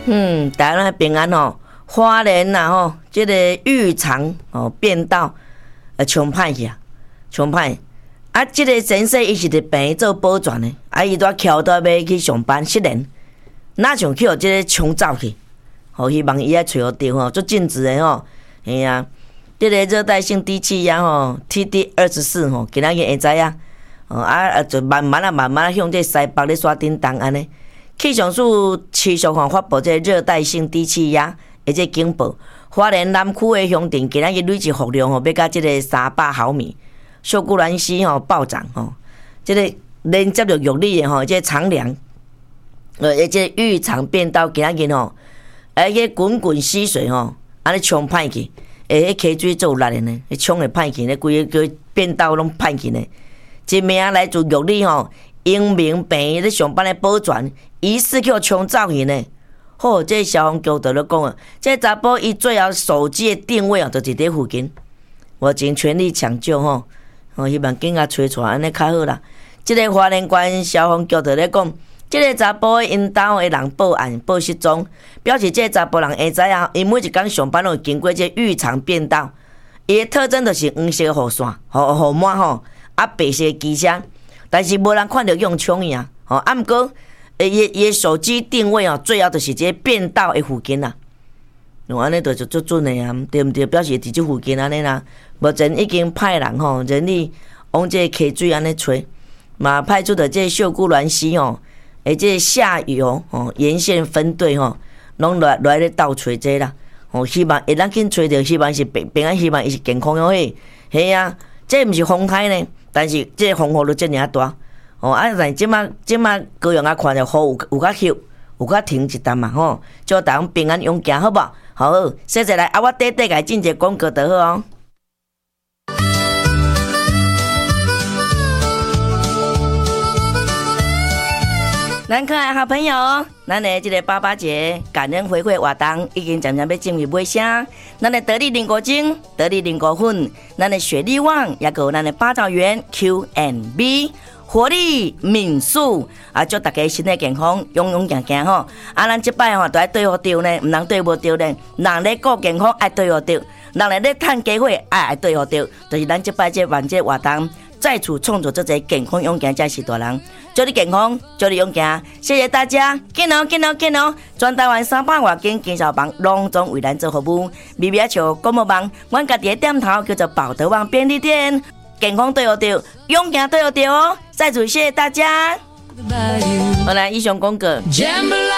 大家平安吼。花莲呐吼，这个浴场哦变道冲歹去啊，冲歹。啊，这个先生伊是伫病做保全的，啊，伊拄翘倒要去上班，失联，哪想去互这个冲走去？吼，希望伊爱找到吼，足尽职的吼，嘿啊，这个热带性低气压吼 ，TD24吼，今仔日会知影，就慢慢向这西北咧刷叮当安尼。气象署持续发布这热带性低气压。而且警报，花莲南区的乡镇今仔日累计雨量要到这个300毫米，秀姑兰溪暴涨这个连接着玉里的这个长梁，而且浴场变道今仔日而且滚滚溪水安尼冲歹去，溪水做力的呢，冲会歹去呢，规个变道拢歹去呢。一名来自玉里英明病院咧上班的保全，疑似去冲走去呢。好，这消防局就咧讲啊，这查甫伊最后手机的定位就是伫附近，我尽全力抢救希望紧甲找出来安尼较好啦。这个花莲县消防局就咧讲，这个查甫因兜的人报案报失踪，表示这个查甫人会知影，伊每一天上班拢经过这浴场变道，伊的特征就是黄色的雨伞、雨伞白色的机车，但是无人看到用冲伊啊，毋过。伊的手机定位最后就是这变道的附近啦。安尼就足准的啊，对毋对？表示伫这附近安尼啦。目前已经派人人力往这溪水安尼吹，嘛派出的这秀姑峦溪这下游沿线分队拢来咧倒吹这啦。希望会当紧吹到，希望是平安，希望伊是健康的嘿啊，这毋是风台呢，但是这风雨都遮尔大。但即马高阳看着雨有较休，有较停一淡嘛祝大家平安勇行好无？好，谢谢来我短甲进一个广告就好咱可爱好朋友，咱的这个爸节感恩回馈活动已经渐渐要进入尾声。咱的得力灵果精、得力灵果粉、咱的雪力旺，也有咱的八爪园 Q&B。活力民宿祝大家身体健康，勇勇行行咱这摆都爱对付着呢，唔能对付着呢。人咧顾健康爱对付着，人咧趁机会爱对付着，就是咱这摆这万这活动再次创造这个健康勇行才是大人。祝你健康，祝你勇行，谢谢大家，见哦，全台湾300外间经销房隆重为咱做服务。微微笑广播网，阮家己的店头叫做宝德旺便利店。健康对付着，勇行对付着再次谢谢大家。好来，以上广告。